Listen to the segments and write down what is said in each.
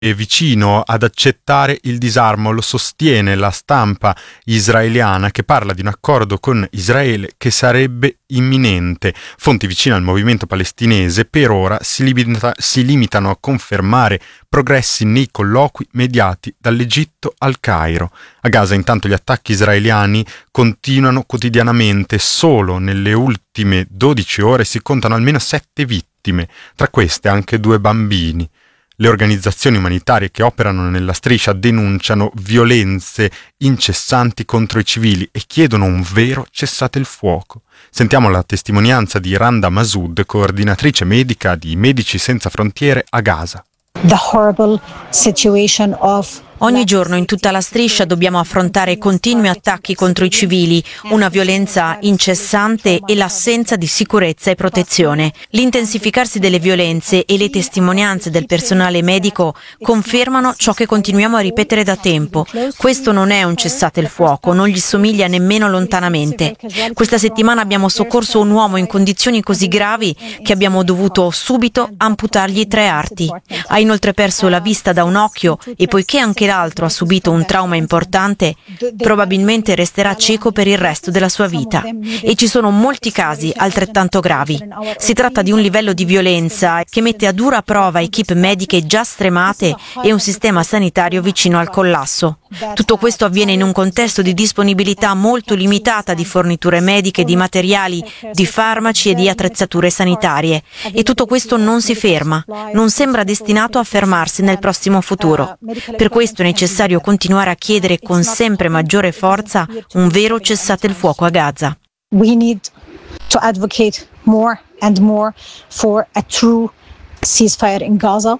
è vicino ad accettare il disarmo, lo sostiene la stampa israeliana che parla di un accordo con Israele che sarebbe imminente. Fonti vicine al movimento palestinese per ora si limitano a confermare progressi nei colloqui mediati dall'Egitto al Cairo. A Gaza intanto gli attacchi israeliani continuano quotidianamente, solo nelle ultime 12 ore si contano almeno 7 vittime, tra queste anche 2 bambini. Le organizzazioni umanitarie che operano nella striscia denunciano violenze incessanti contro i civili e chiedono un vero cessate il fuoco. Sentiamo la testimonianza di Randa Massoud, coordinatrice medica di Medici Senza Frontiere a Gaza. The horrible situation of Ogni giorno in tutta la striscia dobbiamo affrontare continui attacchi contro i civili, una violenza incessante e l'assenza di sicurezza e protezione. L'intensificarsi delle violenze e le testimonianze del personale medico confermano ciò che continuiamo a ripetere da tempo. Questo non è un cessate il fuoco, non gli somiglia nemmeno lontanamente. Questa settimana abbiamo soccorso un uomo in condizioni così gravi che abbiamo dovuto subito amputargli 3 arti. Ha inoltre perso la vista da un occhio e poiché anche l'altro ha subito un trauma importante, probabilmente resterà cieco per il resto della sua vita. E ci sono molti casi altrettanto gravi. Si tratta di un livello di violenza che mette a dura prova equip mediche già stremate e un sistema sanitario vicino al collasso. Tutto questo avviene in un contesto di disponibilità molto limitata di forniture mediche, di materiali, di farmaci e di attrezzature sanitarie. E tutto questo non si ferma, non sembra destinato a fermarsi nel prossimo futuro. Per questo è necessario continuare a chiedere con sempre maggiore forza un vero cessate il fuoco a Gaza. We need to advocate more and more for a true ceasefire in Gaza.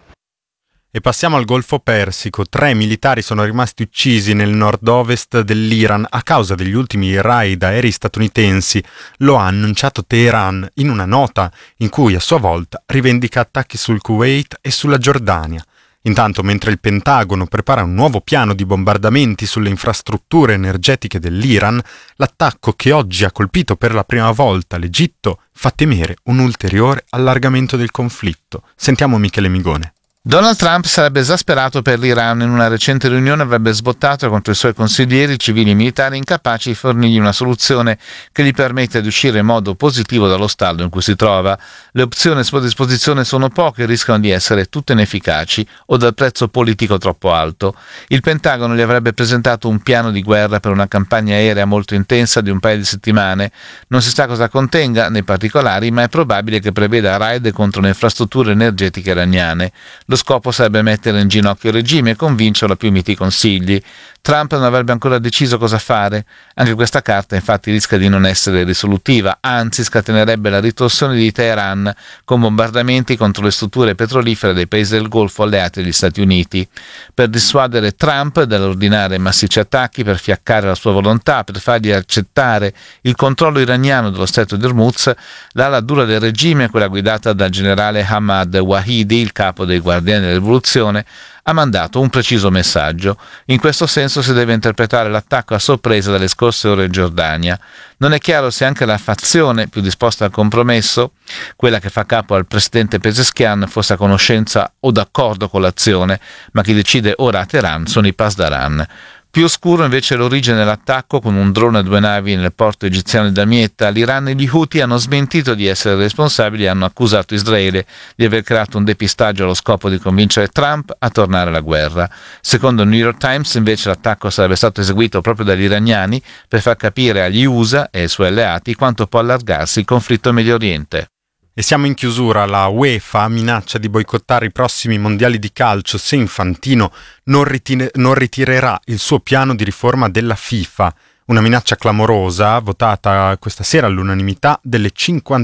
E passiamo al Golfo Persico. 3 militari sono rimasti uccisi nel nord-ovest dell'Iran a causa degli ultimi raid aerei statunitensi. Lo ha annunciato Teheran in una nota in cui a sua volta rivendica attacchi sul Kuwait e sulla Giordania. Intanto, mentre il Pentagono prepara un nuovo piano di bombardamenti sulle infrastrutture energetiche dell'Iran, l'attacco che oggi ha colpito per la prima volta l'Egitto fa temere un ulteriore allargamento del conflitto. Sentiamo Michele Migone. Donald Trump sarebbe esasperato per l'Iran. In una recente riunione avrebbe sbottato contro i suoi consiglieri civili e militari incapaci di fornirgli una soluzione che gli permetta di uscire in modo positivo dallo stallo in cui si trova. Le opzioni a sua disposizione sono poche e rischiano di essere tutte inefficaci o dal prezzo politico troppo alto. Il Pentagono gli avrebbe presentato un piano di guerra per una campagna aerea molto intensa di un paio di settimane. Non si sa cosa contenga nei particolari, ma è probabile che preveda raid contro le infrastrutture energetiche iraniane. Lo scopo sarebbe mettere in ginocchio il regime e convincerlo a più miti consigli. Trump non avrebbe ancora deciso cosa fare. Anche questa carta infatti rischia di non essere risolutiva, anzi scatenerebbe la ritorsione di Teheran con bombardamenti contro le strutture petrolifere dei paesi del Golfo alleati agli Stati Uniti. Per dissuadere Trump dall'ordinare massicci attacchi, per fiaccare la sua volontà, per fargli accettare il controllo iraniano dello stretto di Hormuz, l'ala dura del regime, quella guidata dal generale Ahmad Wahidi, il capo dei Guardiani della Rivoluzione, ha mandato un preciso messaggio. In questo senso si deve interpretare l'attacco a sorpresa delle scorse ore in Giordania. Non è chiaro se anche la fazione più disposta al compromesso, quella che fa capo al presidente Pezeshkian, fosse a conoscenza o d'accordo con l'azione, ma chi decide ora a Teheran sono i Pasdaran. Più oscuro invece l'origine dell'attacco, con un drone e 2 navi nel porto egiziano di Damietta. L'Iran e gli Houthi hanno smentito di essere responsabili e hanno accusato Israele di aver creato un depistaggio allo scopo di convincere Trump a tornare alla guerra. Secondo il New York Times, invece, l'attacco sarebbe stato eseguito proprio dagli iraniani per far capire agli USA e ai suoi alleati quanto può allargarsi il conflitto in Medio Oriente. E siamo in chiusura. La UEFA minaccia di boicottare i prossimi mondiali di calcio se Infantino non ritirerà il suo piano di riforma della FIFA. Una minaccia clamorosa, votata questa sera all'unanimità delle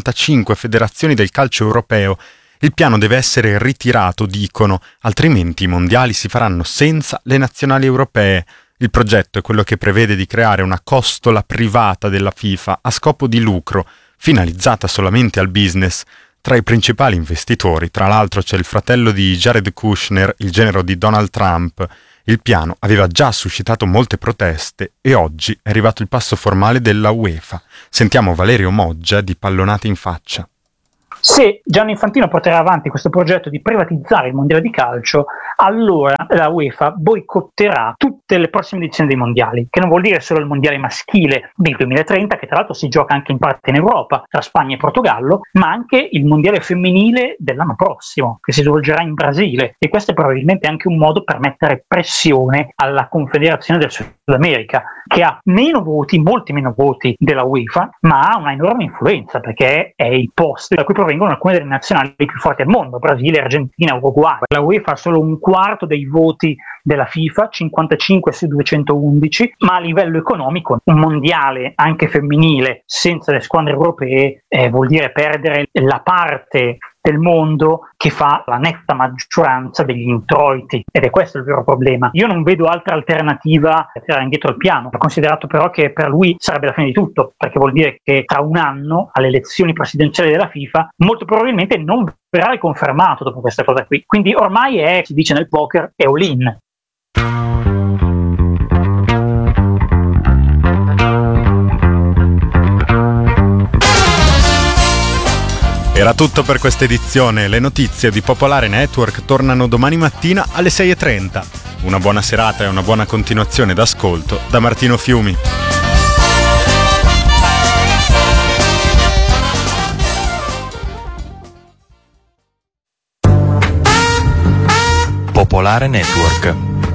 55 federazioni del calcio europeo. Il piano deve essere ritirato, dicono, altrimenti i mondiali si faranno senza le nazionali europee. Il progetto è quello che prevede di creare una costola privata della FIFA a scopo di lucro, finalizzata solamente al business. Tra i principali investitori, tra l'altro, c'è il fratello di Jared Kushner, il genero di Donald Trump. Il piano aveva già suscitato molte proteste e oggi è arrivato il passo formale della UEFA. Sentiamo Valerio Moggia di Pallonate in Faccia. Se Gianni Infantino porterà avanti questo progetto di privatizzare il mondiale di calcio, allora la UEFA boicotterà tutte le prossime edizioni dei mondiali, che non vuol dire solo il mondiale maschile del 2030, che tra l'altro si gioca anche in parte in Europa, tra Spagna e Portogallo, ma anche il mondiale femminile dell'anno prossimo, che si svolgerà in Brasile. E questo è probabilmente anche un modo per mettere pressione alla Confederazione del Sud America, che ha meno voti, molti meno voti della UEFA, ma ha una enorme influenza, perché è il posto da cui provengono alcune delle nazionali più forti al mondo: Brasile, Argentina, Uruguay. La UEFA ha solo un quarto dei voti della FIFA, 55 su 211, ma a livello economico un mondiale anche femminile senza le squadre europee vuol dire perdere la parte del mondo che fa la netta maggioranza degli introiti, ed è questo il vero problema. Io non vedo altra alternativa a tirare indietro il piano. Ho considerato però che per lui sarebbe la fine di tutto, perché vuol dire che tra un anno, alle elezioni presidenziali della FIFA, molto probabilmente non verrà riconfermato dopo questa cosa qui. Quindi ormai è, si dice nel poker, è all-in. Era tutto per questa edizione. Le notizie di Popolare Network tornano domani mattina alle 6:30. Una buona serata e una buona continuazione d'ascolto da Martino Fiumi. Popolare Network.